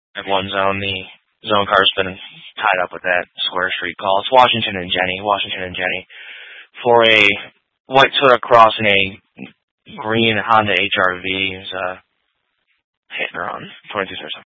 at one zone. The zone car's been tied up with that Square Street call. It's Washington and Jenny for a white Toyota Cross and a green Honda HRV. Is hit and run 22